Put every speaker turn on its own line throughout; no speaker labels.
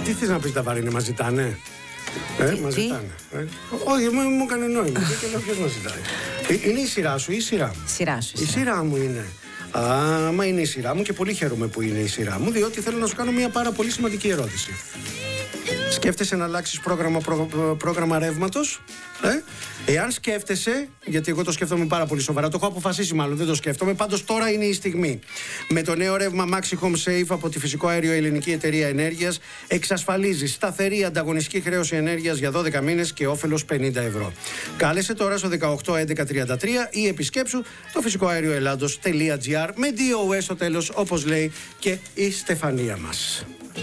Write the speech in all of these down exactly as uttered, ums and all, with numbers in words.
Τι θες να πεις, τα βαρύνια μας ζητάνε? Ε, μας ζητάνε. Ε. Όχι, μου, μου έκανε νόημα. Και λέω, ποιος μας ζητάει? Ε, είναι η σειρά σου ή η σειρά μου?
Σειρά σου.
Η σειρά μου είναι. Α, μα είναι η σειρά μου και πολύ χαίρομαι που είναι η σειρά μου, διότι θέλω να σου κάνω μια πάρα πολύ σημαντική ερώτηση. Σκέφτεσαι να αλλάξεις πρόγραμμα, προ, πρόγραμμα ρεύματος? Ε? Εάν σκέφτεσαι, γιατί εγώ το σκέφτομαι πάρα πολύ σοβαρά, το έχω αποφασίσει μάλλον, δεν το σκέφτομαι, πάντως τώρα είναι η στιγμή. Με το νέο ρεύμα Maxi Home Safe από τη Φυσικό Αέριο Ελληνική Εταιρεία Ενέργειας εξασφαλίζει σταθερή ανταγωνιστική χρέωση ενέργειας για δώδεκα μήνες και όφελος πενήντα ευρώ. Κάλεσε τώρα στο δεκαοκτώ έντεκα τριάντα τρία ή επισκέψου το φυσικό αέριο ελλάδος τελεία τζι άρ με ντι ο ες στο τέλος, όπως λέει και η Στεφανία μας.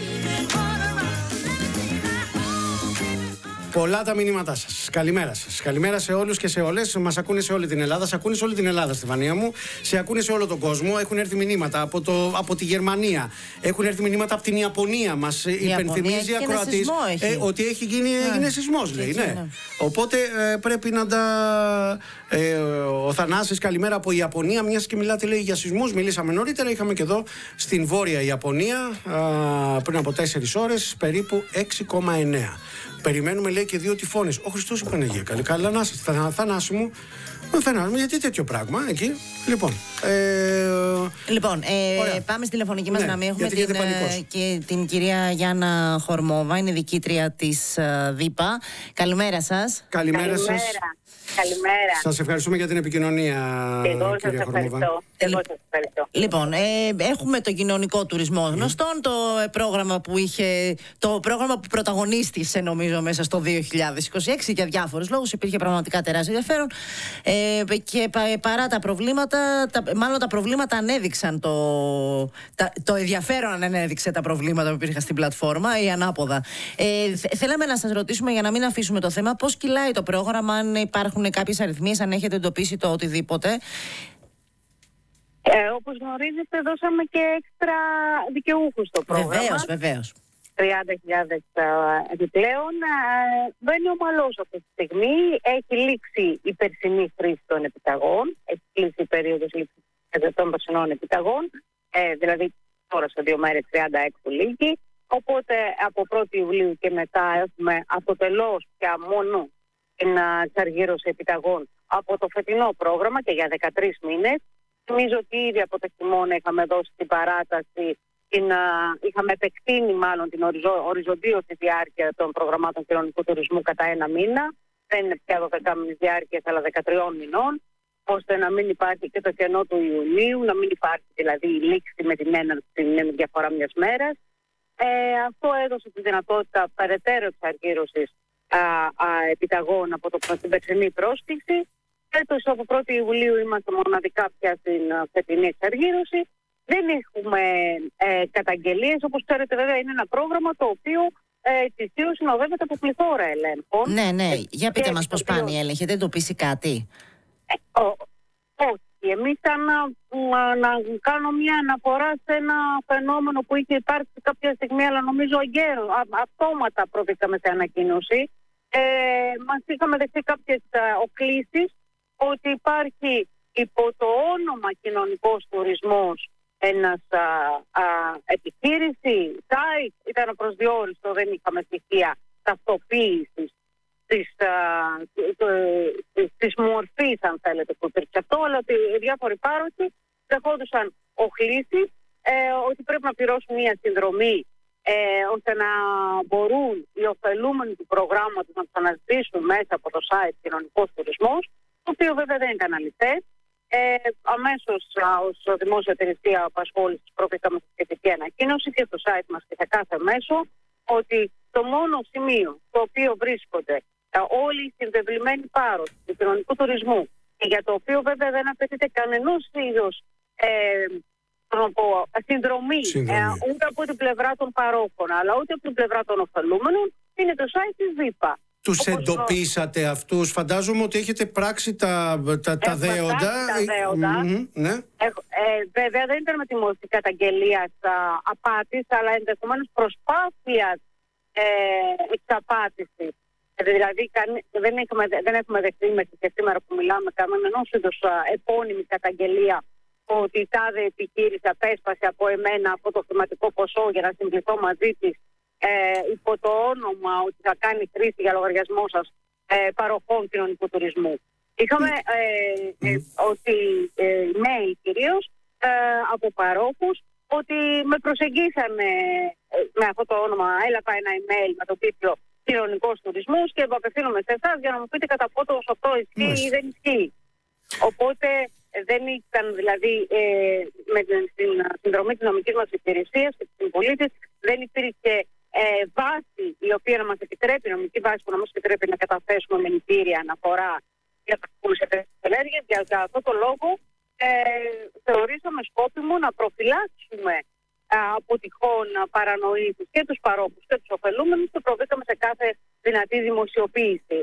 Πολλά τα μηνύματά σας. Καλημέρα σας. Καλημέρα σε όλους και σε όλες. Μας ακούνε σε όλη την Ελλάδα. Σε ακούνε σε όλη την Ελλάδα, Στεφανία μου. Σε ακούνε σε όλο τον κόσμο. Έχουν έρθει μηνύματα από, το, από τη Γερμανία. Έχουν έρθει μηνύματα από την Ιαπωνία. Μας υπενθυμίζει η ακροατής ε, ότι έχει γίνει yeah. σεισμός, λέει. Ναι. Ναι. Οπότε ε, πρέπει να τα. Ε, ο Θανάσης, καλημέρα από η Ιαπωνία. Μιας και μιλάτε, λέει, για σεισμούς. Μιλήσαμε νωρίτερα. Είχαμε και εδώ στην Βόρεια Ιαπωνία α, πριν από τέσσερις ώρες περίπου έξι κόμμα εννέα. Περιμένουμε, λέει, και δύο τυφώνες. Ο Χριστός η Παναγία. Καλή, καλά να είστε. Θα, Θανάση μου. Θανάση μου, γιατί τέτοιο πράγμα εκεί. Λοιπόν. Ε,
λοιπόν, ε, πάμε στη τηλεφωνική μας γραμμή. Ναι, έχουμε την, ε, και την κυρία Γιάννα Χορμόβα, είναι διοικήτρια της ε, ΔΥΠΑ. Καλημέρα σας.
Καλημέρα σας.
Καλημέρα.
Σας ευχαριστούμε για την επικοινωνία,
Εγώ
κυρία Χορμόβα.
Εγώ σας ευχαριστώ.
Λοιπόν, ε, έχουμε το κοινωνικό τουρισμό γνωστόν, mm. το ε, πρόγραμμα που είχε, το πρόγραμμα που πρωταγωνίστησε νομίζω μέσα στο δύο χιλιάδες είκοσι έξι για διάφορους λόγους, υπήρχε πραγματικά τεράστιο ενδιαφέρον ε, και πα, παρά τα προβλήματα, τα, μάλλον τα προβλήματα ανέδειξαν το, τα, το ενδιαφέρον ανέδειξε τα προβλήματα που υπήρχαν στην πλατφόρμα ή ανάποδα. Ε, θ, θέλαμε να σας ρωτήσουμε, για να μην αφήσουμε το θέμα, πώς κυλάει το πρόγραμμα, αν υπάρχουν κάποιες αριθμίες, αν έχετε εντοπίσει το οτιδήποτε.
Ε, όπως γνωρίζετε, δώσαμε και έξτρα δικαιούχους στο πρόγραμμα.
Βεβαίως, βεβαίως.
τριάντα χιλιάδες επιπλέον. Ε, βαίνει ομαλός αυτή τη στιγμή. Έχει λήξει η περσινή χρήση των επιταγών. Έχει κλείσει η περίοδος λήξης των περσινών επιταγών. Ε, δηλαδή τώρα σε δύο μέρες τριάντα έξι λύγει. Οπότε από πρώτη Ιουλίου και μετά έχουμε αποτελώς πια μόνο την εξαργύρωση επιταγών από το φετινό πρόγραμμα και για δεκατρείς μήνες. Νομίζω ότι ήδη από το χειμώνα είχαμε δώσει την παράταση, την, α, είχαμε επεκτείνει μάλλον την οριζο, οριζοντίωση διάρκεια των προγραμμάτων κοινωνικού τουρισμού κατά ένα μήνα. Δεν είναι πια δώδεκα μήνες διάρκεια, αλλά δεκατρείς μηνών, ώστε να μην υπάρχει και το κενό του Ιουνίου, να μην υπάρχει δηλαδή η λήξη με την έναρξη με διαφορά μιας μέρας. Ε, αυτό έδωσε τη δυνατότητα περαιτέρω εξαργύρωσης επιταγών από το, την περσινή πρόσκληση. Φέτος από πρώτη Ιουλίου είμαστε μοναδικά πια στην φετινή εξαργύρωση. Δεν έχουμε ε, καταγγελίες. Όπως ξέρετε, βέβαια, είναι ένα πρόγραμμα το οποίο ε, ετησίως συνοδεύεται από πληθώρα ελέγχων.
Ναι, ναι. Ε, Για πείτε μας πώς πάνε οι έλεγχοι. Δεν εντοπίσει κάτι? Ε,
ό, όχι. Εμείς θα να, να κάνω μια αναφορά σε ένα φαινόμενο που είχε υπάρξει κάποια στιγμή, αλλά νομίζω γέρο, αυτόματα προβήκαμε σε ανακοίνωση. Ε, μας είχαμε δεχτεί κάποιες α, οκλήσεις ότι υπάρχει υπό το όνομα κοινωνικός τουρισμός ένας α, α, επιχείρηση, site, ήταν προσδιοριστό, δεν είχαμε στοιχεία ταυτοποίησης της, α, της, της μορφής, αν θέλετε, που υπήρξε αυτό, αλλά ότι οι διάφοροι πάροχοι δεχόντουσαν οχλήσεις ε, ότι πρέπει να πληρώσουν μια συνδρομή Ε, ώστε να μπορούν οι ωφελούμενοι του προγράμματος να τους αναζητήσουν μέσα από το site κοινωνικός τουρισμός, το οποίο βέβαια δεν ήταν αληθές. Ε, αμέσως ως δημόσια υπηρεσία απασχόλησης προβήκαμε στη σχετική ανακοίνωση και στο site μας και σε κάθε μέσο ότι το μόνο σημείο στο οποίο βρίσκονται ε, όλοι οι συνδευλημένοι πάροχοι του κοινωνικού τουρισμού και για το οποίο βέβαια δεν απαιτείται κανενός είδος ε, συνδρομή, συνδρομή. Ε, ούτε από την πλευρά των παρόχων αλλά ούτε από την πλευρά των ωφελούμενων, είναι το site της ΔΥΠΑ.
Τους όπως εντοπίσατε νο... αυτούς? Φαντάζομαι ότι έχετε πράξει τα, τα, τα δέοντα.
Τα δέοντα.
Mm-hmm, ναι.
Έχω, ε, βέβαια δεν ήταν με τη μορφή καταγγελίας απάτης, αλλά ενδεχομένως προσπάθειας ε, εξαπάτησης. Δηλαδή δεν έχουμε, δεν έχουμε δεχτεί μέχρι και σήμερα που μιλάμε κανένας είδους επώνυμη καταγγελία ότι η τάδε επιχείρηση απέσπασε από εμένα αυτό το χρηματικό ποσό για να συμπληθώ μαζί της ε, υπό το όνομα ότι θα κάνει χρήση για λογαριασμό σας ε, παροχών κοινωνικού τουρισμού. Είχαμε ε, ε, ότι ε, mail κυρίως ε, από παρόχους ότι με προσεγγίσανε ε, με αυτό το όνομα, έλαβα ένα email με το τίτλο κοινωνικός τουρισμός και απευθύνομαι σε εσάς για να μου πείτε κατά πόσο αυτό ισχύει ή δεν ισχύει. Οπότε δεν ήταν δηλαδή ε, με την συνδρομή της νομικής μας υπηρεσίας και της συμπολίτης δεν υπήρχε ε, βάση η οποία να μας επιτρέπει, νομική βάση που να μας επιτρέπει να καταθέσουμε μηνυτήρια αναφορά για τα ενέργειες. Για αυτό το λόγο ε, θεωρήσαμε σκόπιμο να προφυλάξουμε α, από τυχόν παρανοήσεις και τους παρόχους και τους ωφελούμενους και προβήκαμε σε κάθε δυνατή δημοσιοποίηση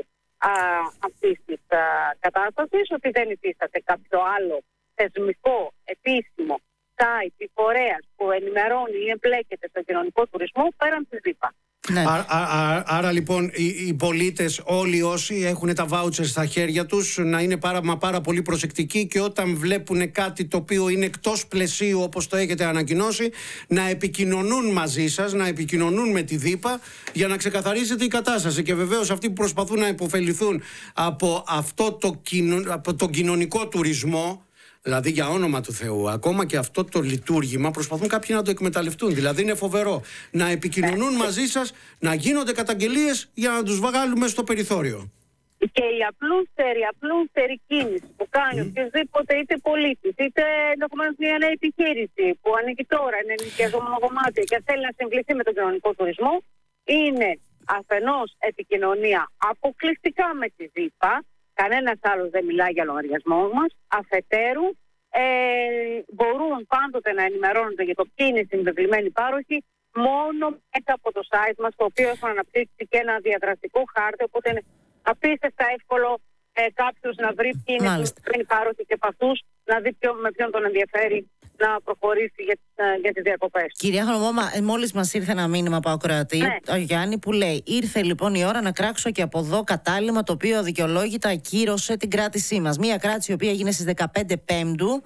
αυτής της α, κατάστασης, ότι δεν υφίσταται κάποιο άλλο θεσμικό, επίσημο site ή φορέας που ενημερώνει ή εμπλέκεται στο κοινωνικό τουρισμό πέραν της ΔΥΠΑ.
Ναι. Άρα, άρα, άρα λοιπόν οι, οι πολίτες όλοι όσοι έχουν τα βάουτσερ στα χέρια τους να είναι πάρα, μα πάρα πολύ προσεκτικοί και όταν βλέπουν κάτι το οποίο είναι εκτός πλαισίου όπως το έχετε ανακοινώσει να επικοινωνούν μαζί σας, να επικοινωνούν με τη ΔΥΠΑ για να ξεκαθαρίσετε η κατάσταση. Και βεβαίως αυτοί που προσπαθούν να υποφεληθούν από αυτό το, κοινο, από τον κοινωνικό τουρισμό, δηλαδή για όνομα του Θεού, ακόμα και αυτό το λειτουργήμα προσπαθούν κάποιοι να το εκμεταλλευτούν. Δηλαδή είναι φοβερό να επικοινωνούν μαζί σας, να γίνονται καταγγελίες για να τους βγάλουμε στο περιθώριο.
Και η απλούστερη, απλούστερη κίνηση που κάνει mm. οποιοδήποτε, είτε πολίτης, είτε ενδεχομένως μια νέα επιχείρηση που ανοίγει τώρα, είναι ενοικιαζόμενο κομμάτι και θέλει να συγκληθεί με τον κοινωνικό τουρισμό, είναι αφενός επικοινωνία αποκλειστικά με τη ΔΥΠΑ. Κανένας άλλος δεν μιλάει για λογαριασμό μας. Αφετέρου, ε, μπορούν πάντοτε να ενημερώνονται για το ποιοι είναι οι συμβεβλημένοι πάροχοι μόνο μέσα από το site μας, το οποίο έχουμε αναπτύξει και ένα διαδραστικό χάρτη, οπότε είναι απίστευτα εύκολο ε, κάποιος να βρει ποιοι είναι οι συμβεβλημένοι πάροχοι και από αυτούς να δει ποιο, με ποιον τον ενδιαφέρει να προχωρήσει για, για τις διακοπές.
Κυρία Χρονομώμα, μόλις μας ήρθε ένα μήνυμα από ακροατή, ναι. ο Γιάννη, που λέει: ήρθε λοιπόν η ώρα να κράξω και από εδώ κατάλημα το οποίο αδικαιολόγητα ακύρωσε την κράτησή μας. Μία κράτηση η οποία έγινε στις δεκαπέντε Πέμπτου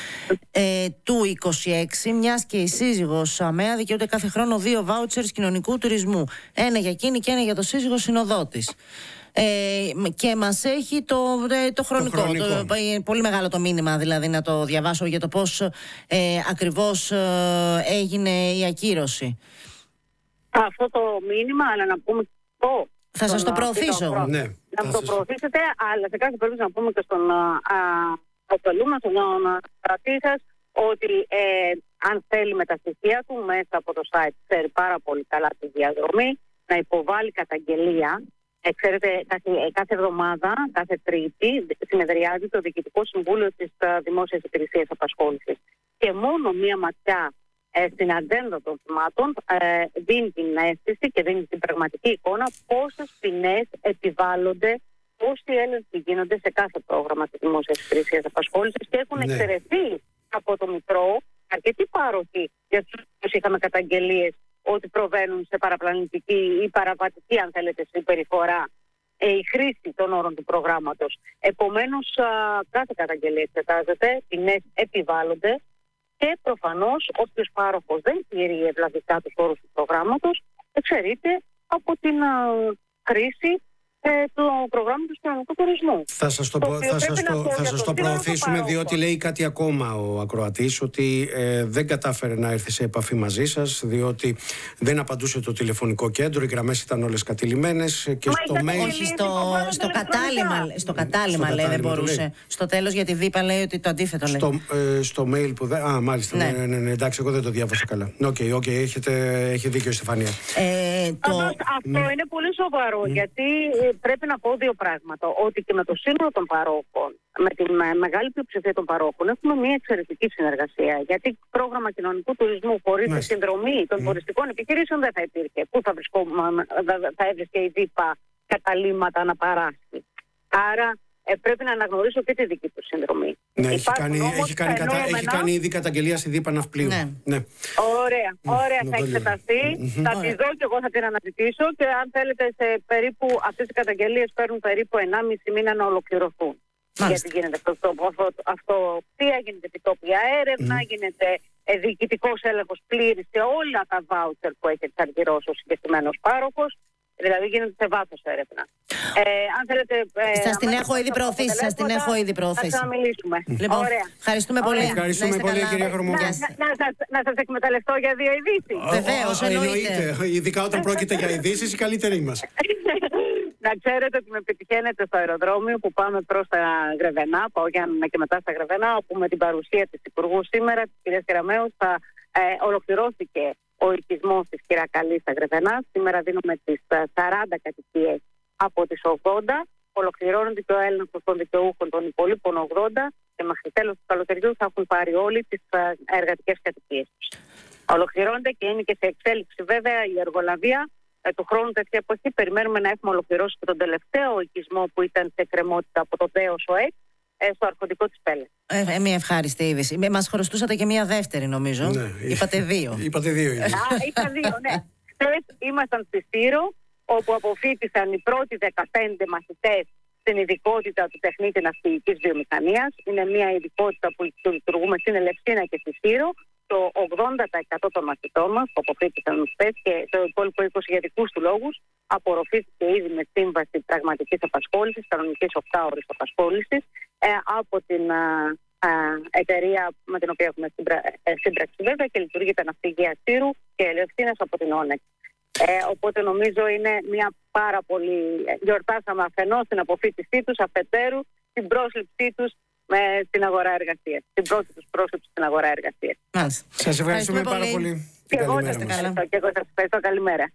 ε, του είκοσι έξι, μιας και η σύζυγος ΑΜΕΑ δικαιούται κάθε χρόνο δύο βάουτσερς κοινωνικού τουρισμού. Ένα για εκείνη και ένα για το σύζυγο συνοδότης. Ε, και μας έχει το, ε, το χρονικό, το χρονικό. Το, ε, πολύ μεγάλο το μήνυμα δηλαδή να το διαβάσω για το πώς ε, ακριβώς ε, έγινε η ακύρωση.
Αυτό το μήνυμα, αλλά να πούμε το...
Θα σας το προωθήσω.
Το ναι, να το προωθήσετε, αλλά σε κάθε περίπτωση να πούμε και στον ωφελούμενο, στον κρατή σας, ότι ε, αν θέλει με τα στοιχεία του μέσα από το site, ξέρει πάρα πολύ καλά τη διαδρομή, να υποβάλει καταγγελία. Ε, ξέρετε, κάθε, κάθε εβδομάδα, κάθε Τρίτη, συνεδριάζει το Διοικητικό Συμβούλιο της uh, Δημόσιας Υπηρεσίας Απασχόλησης. Και μόνο μία ματιά ε, στην ατζέντα των θυμάτων ε, δίνει την αίσθηση και δίνει την πραγματική εικόνα πόσες ποινές επιβάλλονται, πόσοι έλεγχοι γίνονται σε κάθε πρόγραμμα της Δημόσιας Υπηρεσίας Απασχόλησης και έχουν ναι. εξαιρεθεί από το Μητρό αρκετοί πάροχοι για τους οποίους είχαμε καταγγελίες ότι προβαίνουν σε παραπλανητική ή παραβατική, αν θέλετε, συμπεριφορά ε, η χρήση των όρων του προγράμματος. Επομένως, α, κάθε καταγγελία εξετάζεται, ποινές επιβάλλονται και προφανώς όποιος πάροχος δεν τηρεί ευλαβικά τους όρους του προγράμματος εξαιρείται από την α, χρήση του προγράμματος κοινωνικού τουρισμού.
Θα σας το, το, θα σας το, θα σας το προωθήσουμε, διότι λέει κάτι ακόμα ο ακροατής, ότι ε, δεν κατάφερε να έρθει σε επαφή μαζί σας, διότι δεν απαντούσε το τηλεφωνικό κέντρο, οι γραμμές ήταν όλες κατηλημμένες και
Μα
στο mail...
Όχι, στο, στο κατάλημα, στο κατάλημα λέει δεν μπορούσε. Λέει. Στο τέλος για τη ΔΥΠΑ λέει ότι το αντίθετο λέει.
Στο, ε, στο mail που δεν... Α, μάλιστα, ναι. Ναι, ναι, ναι, εντάξει, εγώ δεν το διάβασα καλά. Οκ, okay, okay, έχετε, έχει δίκιο η Στεφανία.
Ε, το... Αυτό mm. είναι πολύ σοβαρό, mm. γιατί πρέπει να πω δύο πράγματα. Ότι και με το σύνολο των παρόχων, με τη μεγάλη πλειοψηφία των παρόχων, έχουμε μια εξαιρετική συνεργασία. Γιατί πρόγραμμα κοινωνικού τουρισμού χωρίς τη συνδρομή των τουριστικών επιχειρήσεων δεν θα υπήρχε. Πού θα, θα έβρισκε η ΔΥΠΑ καταλήμματα να παράσχει. Άρα ε, πρέπει να αναγνωρίσω και τη δική του συνδρομή.
Ναι, έχει κάνει, έχει, κάνει κατα... έχει κάνει ήδη καταγγελία στη ΔΥΠΑ Ναυπλίου. Ναι. Ναι.
Ωραία, ωραία, mm, θα εξεταστεί. Mm-hmm. Θα τη δω και εγώ θα την αναζητήσω και αν θέλετε σε περίπου αυτές οι καταγγελίες παίρνουν περίπου ενάμιση μήνα να ολοκληρωθούν.
Μάλιστα.
Γιατί γίνεται αυτοψία, γίνεται επιτόπια έρευνα, mm. γίνεται ε, διοικητικός έλεγχος πλήρης σε όλα τα βάουτσερ που έχει εξαρτηρώσει ο συγκεκριμένος πάροχος. Δηλαδή γίνεται σε βάθος έρευνα. Ε, αν θέλετε. Ε,
σας την έχω ήδη προωθήσει. Σας την έχω ήδη προωθήσει.
Θα ξαναμιλήσουμε.
Λοιπόν,
ωραία.
Ευχαριστούμε πολύ.
Ωραία. Ευχαριστούμε πολύ, κυρία Χρωμού.
Να, να, να, να σας εκμεταλλευτώ για δύο ειδήσεις.
Βεβαίως, εννοείται.
Ειδικά όταν πρόκειται για ειδήσεις, οι καλύτεροι μας.
Να ξέρετε ότι με πετυχαίνετε στο αεροδρόμιο που πάμε προς τα Γρεβενά, πάω για να και μετά στα Γρεβενά, όπου με την παρουσία της Υπουργού σήμερα, της κυρίας Κεραμέως, θα ε, ολοκληρώθηκε ο οικισμός της Κυρακαλής στα Γρεβενά. Σήμερα δίνουμε τις σαράντα κατοικίες από τις ογδόντα. Ολοκληρώνονται και ο έλεγχος των δικαιούχων των υπολείπων ογδόντα και μέχρι τέλος του καλοκαιριού θα έχουν πάρει όλοι τις εργατικές κατοικίες τους. Ολοκληρώνεται και είναι και σε εξέλιξη βέβαια η εργολαβία. Ε, του χρόνου τέτοια εποχή περιμένουμε να έχουμε ολοκληρώσει και τον τελευταίο οικισμό που ήταν σε εκκρεμότητα από το ΔΕΟΣ ΟΕΚ ε, στο αρχοντικό της Πέλες. Ε,
ε, μια ευχάριστη είδηση. Μας χρωστούσατε και μια δεύτερη νομίζω. Ναι, είπατε δύο.
Είπατε δύο.
Α, είπα δύο, ναι. Χθες ήμασταν στη Σύρο, όπου αποφοίτησαν οι πρώτοι δεκαπέντε μαθητές στην ειδικότητα του τεχνίτη ναυπηγικής βιομηχανίας. Είναι μια ειδικότητα που λειτουργούμε στην Ελευσίνα και στη Σύρο. Το ογδόντα τοις εκατό των μαθητών μας που αποφύτησαν χθες και το υπόλοιπο είκοσι για δικούς του λόγους απορροφήθηκε ήδη με σύμβαση πραγματικής απασχόλησης, κανονικής οκτώ ώρες απασχόλησης ε, από την α, α, εταιρεία με την οποία έχουμε σύμπρα, ε, σύμπραξη βέβαια και λειτουργείται ναυπηγεία Σύρου και Ελευσίνας από την Όνεκ. Ε, οπότε νομίζω είναι μια πάρα πολύ. Γιορτάσαμε αφενός την αποφύτισή τους, αφετέρου την πρόσληψή τους με στην αγορά εργασίας. Την πρώτη τους πρόσληψη στην αγορά εργασίας.
Σας ευχαριστούμε πάρα πολύ.
Και εγώ σας ευχαριστώ. Καλημέρα.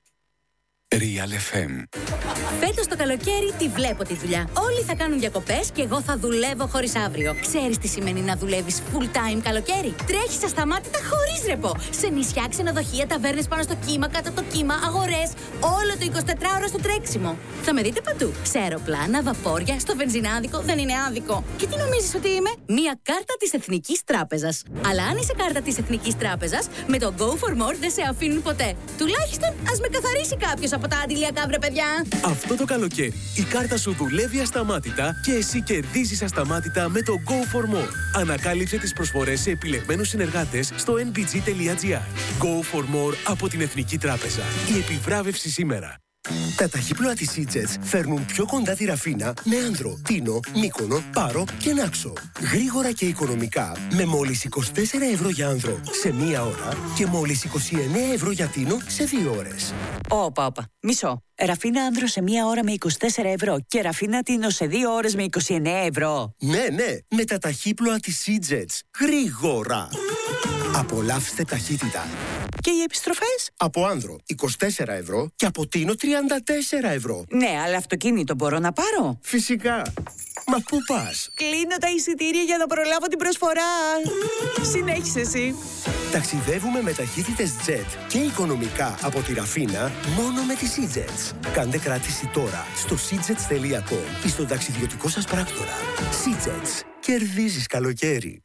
Real εφ εμ.
Φέτος το καλοκαίρι τη βλέπω τη δουλειά. Όλοι θα κάνουν διακοπές και εγώ θα δουλεύω χωρίς αύριο. Ξέρεις τι σημαίνει να δουλεύεις full time καλοκαίρι? Τρέχεις ασταμάτητα χωρίς ρεπό. Σε νησιά, ξενοδοχεία, ταβέρνες πάνω στο κύμα, κάτω από το κύμα, αγορές. Όλο το εικοσιτετράωρο στο τρέξιμο. Θα με δείτε παντού. Σε αεροπλάνα, βαπόρια, στο βενζινάδικο. Δεν είναι άδικο. Και τι νομίζεις ότι είμαι? Μία κάρτα της Εθνικής Τράπεζας. Αλλά αν είσαι κάρτα της Εθνικής Τράπεζας, με το Go for More δεν σε αφήνουν ποτέ. Τουλάχιστον ας με καθαρίσει κάποιος από τα αντιλιακά, βρε παιδιά.
Αυτό το καλοκαίρι η κάρτα σου δουλεύει ασταμάτητα και εσύ κερδίζεις ασταμάτητα με το Go for More. Ανακάλυψε τις προσφορές σε επιλεγμένους συνεργάτες στο εν μπι τζι τελεία τζι άρ. Go for More από την Εθνική Τράπεζα. Η επιβράβευση σήμερα.
Τα ταχύπλοα της Σίτζετς φέρνουν πιο κοντά τη Ραφίνα με Άνδρο, Τίνο, Μύκονο, Πάρο και Νάξο. Γρήγορα και οικονομικά με μόλις είκοσι τέσσερα ευρώ για Άνδρο σε μία ώρα και μόλις είκοσι εννέα ευρώ για Τίνο σε δύο ώρες.
Όπα, όπα. Μισό. Ραφίνα Άνδρο σε μία ώρα με είκοσι τέσσερα ευρώ και Ραφίνα Τίνο σε δύο ώρες με είκοσι εννέα ευρώ.
Ναι, ναι, με τα ταχύπλοα της Σίτζετς. Γρήγορα. Απολαύστε ταχύτητα.
Και οι επιστροφές?
Από Άνδρο είκοσι τέσσερα ευρώ και από Τίνο τριάντα τέσσερα ευρώ.
Ναι, αλλά αυτοκίνητο μπορώ να πάρω?
Φυσικά. Μα πού πας?
Κλείνω τα εισιτήρια για να προλάβω την προσφορά. Συνέχισε εσύ.
Ταξιδεύουμε με ταχύτητες τζετ και οικονομικά από τη Ραφίνα μόνο με τη Σίτζετς. Κάντε κράτηση τώρα στο σίτζετς τελεία κομ ή στον ταξιδιωτικό σας πράκτορα. Σίτζετς. Κερδίζεις καλοκαίρι.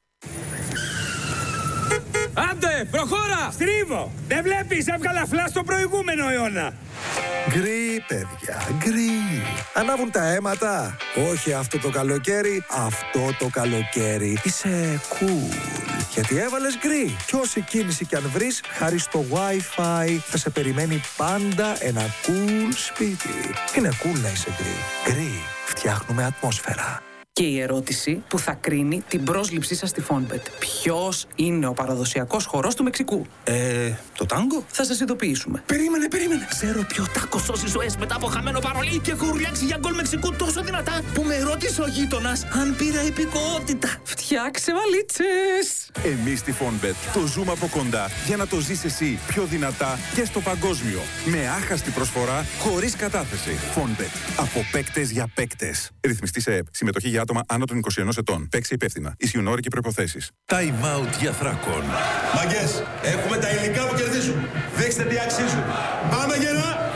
Άντε, προχώρα! Στρίβω! Δεν βλέπεις, έβγαλα φλα στο προηγούμενο αιώνα!
Γκρι, παιδιά, γκρι. Ανάβουν τα αίματα. Όχι αυτό το καλοκαίρι, αυτό το καλοκαίρι. Είσαι cool. Γιατί έβαλες γκρι. Κι όση κίνηση κι αν βρεις, χάρη στο Wi-Fi, θα σε περιμένει πάντα ένα cool σπίτι. Είναι cool να είσαι γκρι. Γκρι. Φτιάχνουμε ατμόσφαιρα.
Και η ερώτηση που θα κρίνει την πρόσληψή σας στη Φόνμπετ. Ποιος είναι ο παραδοσιακός χορός του Μεξικού?
Ε, το τάγκο?
Θα σας ειδοποιήσουμε.
Περίμενε, περίμενε.
Ξέρω ποιο τάκο σώσει ζωές μετά από χαμένο παρολί και έχω ουρλιάξει για γκολ Μεξικού τόσο δυνατά που με ρώτησε ο γείτονας αν πήρα υπηκότητα.
Φτιάξε βαλίτσες!
Εμείς στη Φόνμπετ το ζούμε από κοντά για να το ζεις εσύ πιο δυνατά και στο παγκόσμιο. Με άχαστη προσφορά, χωρίς κατάθεση. Φόνμπετ. Από παίκτες για παίκτες. Ρυθμιστή σε ΕΠ. Συμμετοχή για άτομα άνω των είκοσι ενός ετών. Παίξει υπεύθυνα. Ισχύουν όροι και προϋποθέσεις.
Time out για Θράκον.
Μαγκές, έχουμε τα υλικά που κερδίζουν. Δείξτε τι αξίζουν. Πάμε γερά!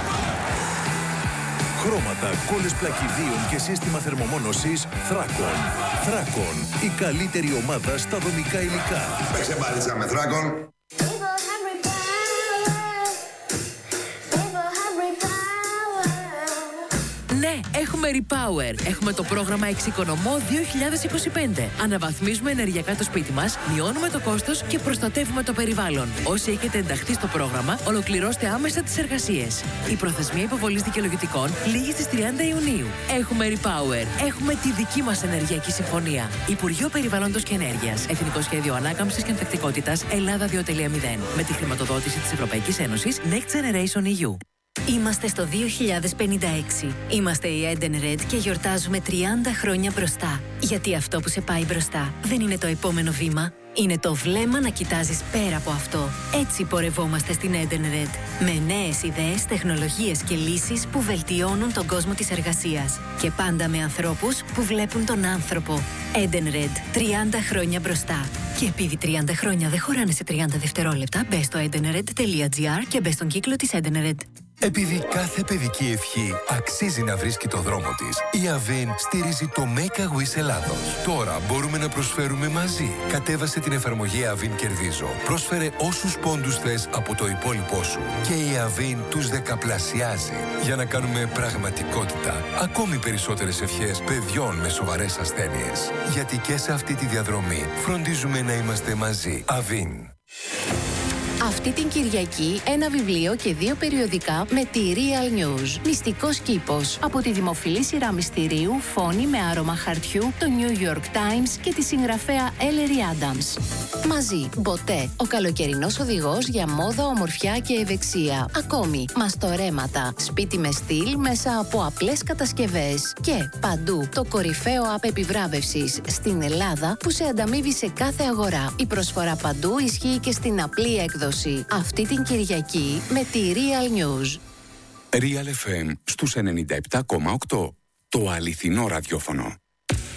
Χρώματα, κόλλες πλακιδίων και σύστημα θερμομόνωσης Θράκον. Θράκον, η καλύτερη ομάδα στα δομικά υλικά.
Παίξε μπάλιτσα με Θράκον.
Ναι,
Ναι, έχουμε Repower. Έχουμε το πρόγραμμα Εξοικονομώ δύο χιλιάδες είκοσι πέντε. Αναβαθμίζουμε ενεργειακά το σπίτι μας, μειώνουμε το κόστος και προστατεύουμε το περιβάλλον. Όσοι έχετε ενταχθεί στο πρόγραμμα, ολοκληρώστε άμεσα τις εργασίες. Η προθεσμία υποβολής δικαιολογητικών λήγει στις τριάντα Ιουνίου. Έχουμε Repower. Έχουμε τη δική μας ενεργειακή συμφωνία. Υπουργείο Περιβάλλοντος και Ενέργειας. Εθνικό Σχέδιο Ανάκαμψης και Ανθεκτικότητας Ελλάδα δύο κόμμα μηδέν. Με τη χρηματοδότηση της Ευρωπαϊκής Ένωσης Next Generation ι γιου.
Είμαστε στο δύο χιλιάδες πενήντα έξι. Είμαστε η Edenred και γιορτάζουμε τριάντα χρόνια μπροστά. Γιατί αυτό που σε πάει μπροστά δεν είναι το επόμενο βήμα. Είναι το βλέμμα να κοιτάζεις πέρα από αυτό. Έτσι πορευόμαστε στην Edenred. Με νέες ιδέες, τεχνολογίες και λύσεις που βελτιώνουν τον κόσμο της εργασίας. Και πάντα με ανθρώπους που βλέπουν τον άνθρωπο. Edenred. τριάντα χρόνια μπροστά. Και επειδή τριάντα χρόνια δεν χωράνε σε τριάντα δευτερόλεπτα, μπες στο edenred τελεία gr και μπες στον κύκλο της Edenred.
Επειδή κάθε παιδική ευχή αξίζει να βρίσκει το δρόμο της, η Avin στηρίζει το Make a Wish Ελλάδος. Τώρα μπορούμε να προσφέρουμε μαζί. Κατέβασε την εφαρμογή Avin Κερδίζω. Πρόσφερε όσους πόντους θες από το υπόλοιπό σου. Και η Avin τους δεκαπλασιάζει για να κάνουμε πραγματικότητα ακόμη περισσότερες ευχές παιδιών με σοβαρές ασθένειες. Γιατί και σε αυτή τη διαδρομή φροντίζουμε να είμαστε μαζί. Avin.
Αυτή την Κυριακή ένα βιβλίο και δύο περιοδικά με τη Real News. Μυστικός κήπος. Από τη δημοφιλή σειρά μυστηρίου Φόνη με άρωμα χαρτιού, το New York Times και τη συγγραφέα Ellery Adams. Μαζί, Μποτέ, ο καλοκαιρινός οδηγός για μόδα, ομορφιά και ευεξία. Ακόμη, μαστορέματα, σπίτι με στυλ μέσα από απλές κατασκευές. Και παντού, το κορυφαίο app επιβράβευσης στην Ελλάδα που σε ανταμείβει σε κάθε αγορά. Η προσφορά παντού ισχύει και στην απλή έκδοση. Αυτή την Κυριακή με τη Real News.
Real εφ εμ στους ενενήντα επτά κόμμα οκτώ. Το αληθινό ραδιόφωνο.